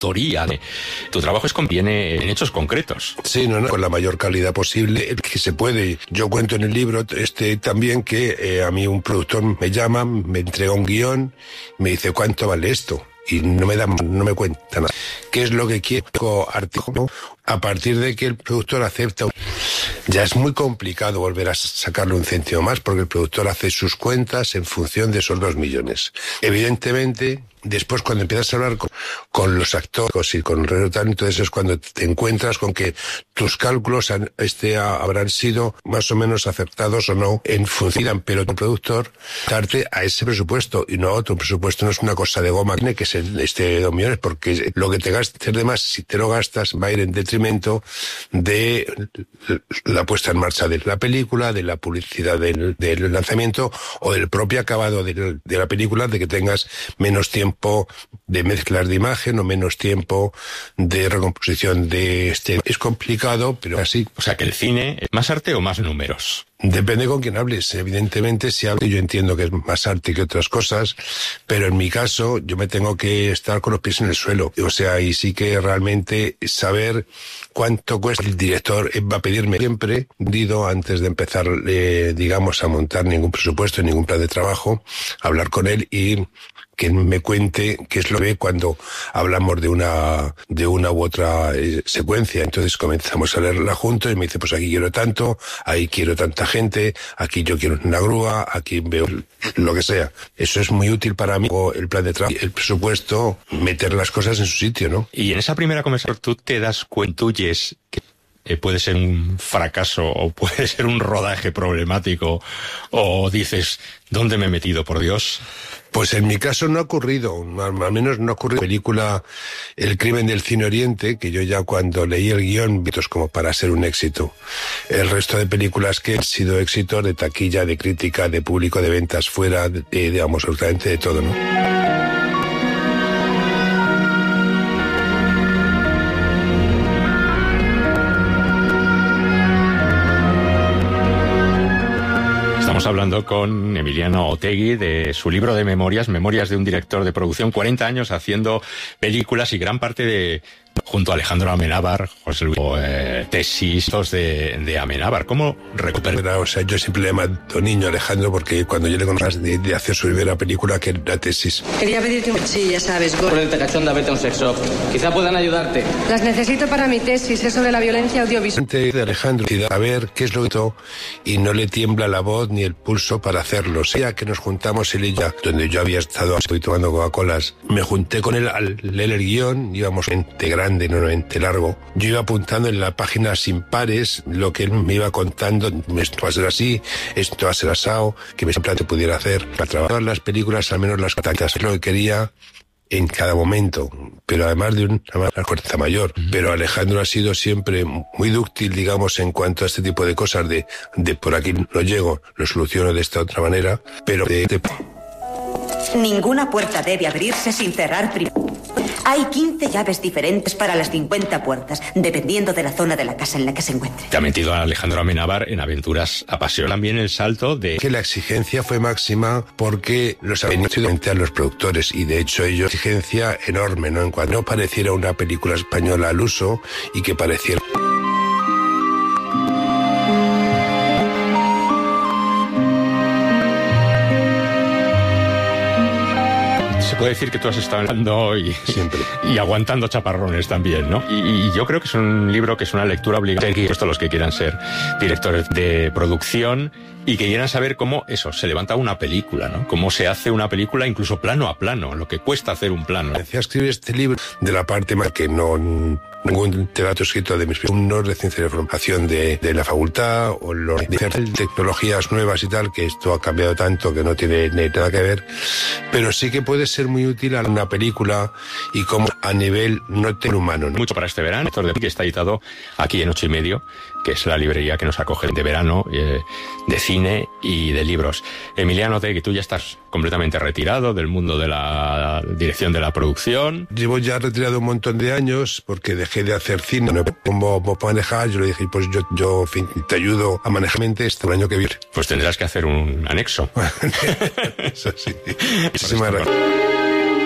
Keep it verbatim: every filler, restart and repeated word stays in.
autoría. Tu trabajo es conviene en hechos concretos. Sí, no, no, con la mayor calidad posible que se puede. Yo cuento en el libro este también que eh, a mí un productor me llama, me entrega un guión, me dice ¿cuánto vale esto? Y no me da, no me cuenta nada. ¿Qué es lo que quiero? Artículo. A partir de que el productor acepta, ya es muy complicado volver a sacarle un céntimo más porque el productor hace sus cuentas en función de esos dos millones. Evidentemente, después cuando empiezas a hablar con, con los actores y con el tal, entonces es cuando te encuentras con que tus cálculos han, este, habrán sido más o menos acertados o no en función, pero tu productor darte a ese presupuesto y no a otro presupuesto. No es una cosa de goma, tiene que ser este dos millones porque lo que te gastes de más, si te lo gastas, va a ir en detrimento de la puesta en marcha de la película, de la publicidad del, del lanzamiento o del propio acabado de, de la película, de que tengas menos tiempo de mezclas de imagen o menos tiempo de recomposición de este. Es complicado, pero así. O sea, que el cine es más arte o más números. Depende con quién hables. Evidentemente, si hablo, yo entiendo que es más arte que otras cosas, pero en mi caso, yo me tengo que estar con los pies en el suelo. O sea, y sí que realmente saber cuánto cuesta. El director va a pedirme siempre, digo, antes de empezar, eh, digamos, a montar ningún presupuesto, ningún plan de trabajo, hablar con él y que me cuente qué es lo que ve cuando hablamos de una de una u otra eh, secuencia. Entonces comenzamos a leerla juntos y me dice, pues aquí quiero tanto, ahí quiero tanta gente, aquí yo quiero una grúa, aquí veo lo que sea. Eso es muy útil para mí, el plan de trabajo, el presupuesto, meter las cosas en su sitio, ¿no? Y en esa primera conversación tú te das cuenta, intuyes que Eh, puede ser un fracaso o puede ser un rodaje problemático o dices, ¿dónde me he metido, por Dios? Pues en mi caso no ha ocurrido, al menos no ha ocurrido. La película El crimen del Cine Oriente, que yo ya cuando leí el guión, vi como para ser un éxito. El resto de películas que han sido éxitos de taquilla, de crítica, de público, de ventas fuera, de, digamos, absolutamente de todo, ¿no? Estamos hablando con Emiliano Otegi de su libro de memorias, Memorias de un director de producción, cuarenta años haciendo películas y gran parte de, junto a Alejandro Amenábar, José Luis, eh, tesis de, de Amenábar. ¿Cómo recuperar? O sea, yo siempre le llamo niño Alejandro porque cuando yo le conozco de, de hacer su primera película, que era tesis. Quería pedirte un... Sí, ya sabes. Go... Por el cachonda, vete a un sex shop. Quizá puedan ayudarte. Las necesito para mi tesis, es sobre la violencia audiovisual. De Alejandro, a ver qué es lo que hizo y no le tiembla la voz ni el pulso para hacerlo. Ya que nos juntamos él y ya, donde yo había estado estoy tomando Coca-Colas, me junté con él al leer el guión, íbamos ente grande, no ente largo. Yo iba apuntando en la página sin pares lo que él me iba contando, esto va a ser así, esto va a ser asado, que me plan te pudiera hacer para trabajar las películas, al menos las tantas, es lo que quería en cada momento, pero además de una fuerza mayor. Uh-huh. Pero Alejandro ha sido siempre muy dúctil, digamos, en cuanto a este tipo de cosas, de, de por aquí no llego, lo soluciono de esta otra manera, pero de, de... Ninguna puerta debe abrirse sin cerrar primero. Hay quince llaves diferentes para las cincuenta puertas, dependiendo de la zona de la casa en la que se encuentre. Te ha metido a Alejandro Amenábar en aventuras apasionantes. También el salto de... Que la exigencia fue máxima porque los habían hecho a los productores y de hecho ellos exigencia enorme, ¿no? En cuanto no pareciera una película española al uso y que pareciera... Puede decir que tú has estado hablando y, siempre. y aguantando chaparrones también, ¿no? Y, y yo creo que es un libro que es una lectura obligatoria. Esto los que quieran ser directores de producción y que quieran saber cómo eso, se levanta una película, ¿no? Cómo se hace una película incluso plano a plano, lo que cuesta hacer un plano. Decía escribir este libro de la parte más que no... ningún relato escrito de mis alumnos de ciencia de formación de, de la facultad o los de tecnologías nuevas y tal, que esto ha cambiado tanto que no tiene nada que ver, pero sí que puede ser muy útil a una película y como a nivel no tan humano, ¿no? Mucho para este verano, que está editado aquí en Ocho y Medio, que es la librería que nos acoge de verano, eh, de cine y de libros. Emiliano Otegi, tú ya estás completamente retirado del mundo de la dirección de la producción. Llevo ya retirado un montón de años porque dejé de hacer cine, no como manejar, yo le dije, pues yo, yo en fin, te ayudo a manejar mente este año que viene. Pues tendrás que hacer un anexo. Eso sí. Muchísimas gracias.